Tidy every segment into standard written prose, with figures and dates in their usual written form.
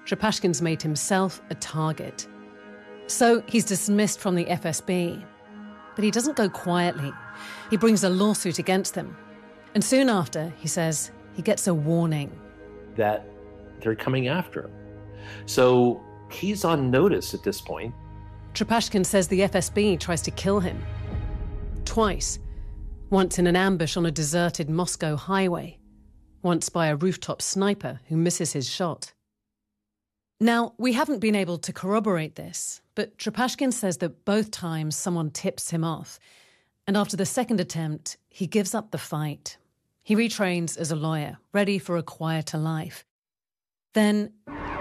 Trepashkin's made himself a target. So he's dismissed from the FSB. But he doesn't go quietly. He brings a lawsuit against them. And soon after, he says, he gets a warning. That they're coming after him. So he's on notice at this point. Trepashkin says the FSB tries to kill him. Twice. Once in an ambush on a deserted Moscow highway. Once by a rooftop sniper who misses his shot. Now, we haven't been able to corroborate this, but Trepashkin says that both times someone tips him off, and after the second attempt, he gives up the fight. He retrains as a lawyer, ready for a quieter life. Then...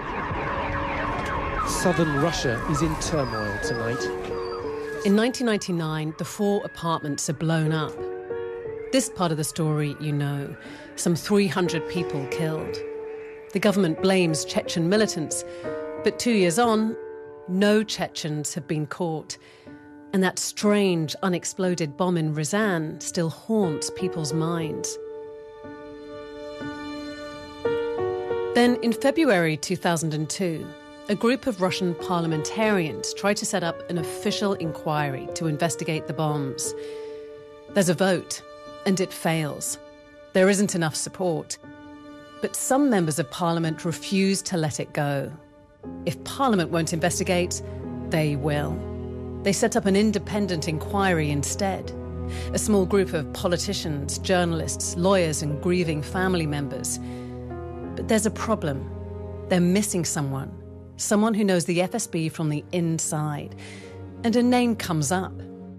Southern Russia is in turmoil tonight. In 1999, the 4 apartments are blown up. This part of the story you know, some 300 people killed. The government blames Chechen militants, but 2 years on, no Chechens have been caught. And that strange, unexploded bomb in Ryazan still haunts people's minds. Then, in February 2002, a group of Russian parliamentarians tried to set up an official inquiry to investigate the bombs. There's a vote, and it fails. There isn't enough support. But some members of Parliament refuse to let it go. If Parliament won't investigate, they will. They set up an independent inquiry instead. A small group of politicians, journalists, lawyers and grieving family members. But there's a problem. They're missing someone. Someone who knows the FSB from the inside. And a name comes up.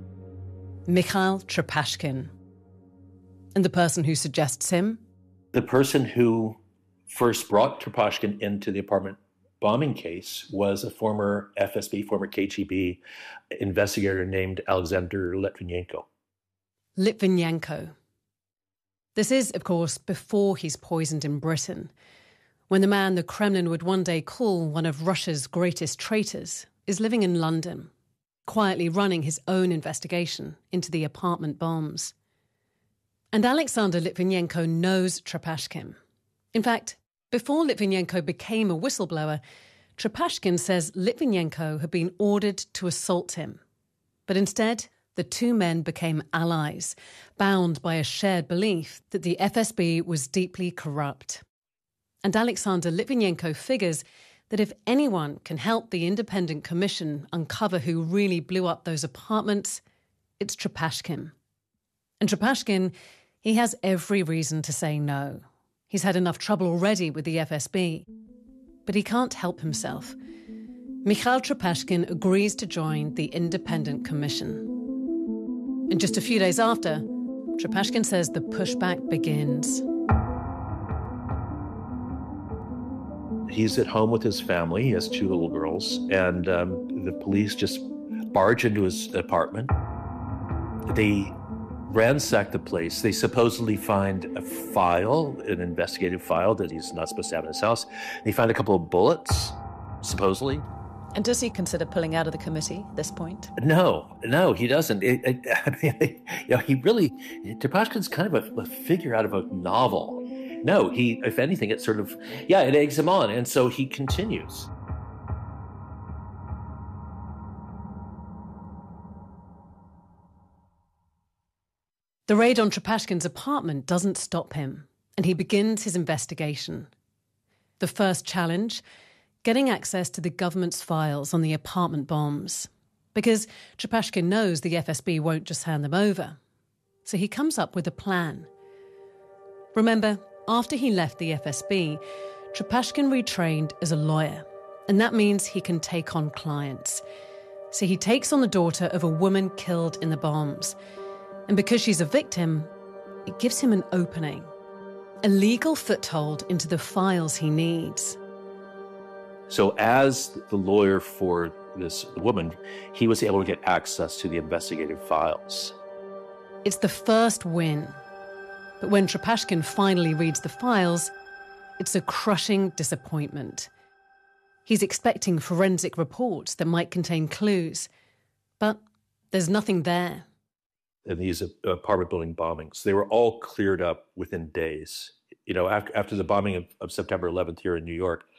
Mikhail Trepashkin. And the person who suggests him? The person who first brought Trepashkin into the apartment bombing case was a former FSB, former KGB investigator named Alexander Litvinenko. Litvinenko. This is, of course, before he's poisoned in Britain, when the man the Kremlin would one day call one of Russia's greatest traitors is living in London, quietly running his own investigation into the apartment bombs. And Alexander Litvinenko knows Trepashkin. In fact, before Litvinenko became a whistleblower, Trepashkin says Litvinenko had been ordered to assault him. But instead, the two men became allies, bound by a shared belief that the FSB was deeply corrupt. And Alexander Litvinenko figures that if anyone can help the independent commission uncover who really blew up those apartments, it's Trepashkin. And Trepashkin, he has every reason to say no. He's had enough trouble already with the FSB. But he can't help himself. Mikhail Trepashkin agrees to join the independent commission. And just a few days after, Trepashkin says the pushback begins. He's at home with his family. He has 2 little girls. And the police just barge into his apartment. They ransack the place. They supposedly find a file, an investigative file that he's not supposed to have in his house. They find a couple of bullets, supposedly. And does he consider pulling out of the committee at this point? No, he doesn't. Trepashkin's kind of a figure out of a novel. No, if anything, it it eggs him on. And so he continues. The raid on Trepashkin's apartment doesn't stop him, and he begins his investigation. The first challenge, getting access to the government's files on the apartment bombs, because Trepashkin knows the FSB won't just hand them over. So he comes up with a plan. Remember, after he left the FSB, Trepashkin retrained as a lawyer, and that means he can take on clients. So he takes on the daughter of a woman killed in the bombs. And because she's a victim, it gives him an opening, a legal foothold into the files he needs. So as the lawyer for this woman, he was able to get access to the investigative files. It's the first win. But when Trepashkin finally reads the files, it's a crushing disappointment. He's expecting forensic reports that might contain clues, but there's nothing there. And these apartment building bombings, they were all cleared up within days. You know, after the bombing of September 11th here in New York,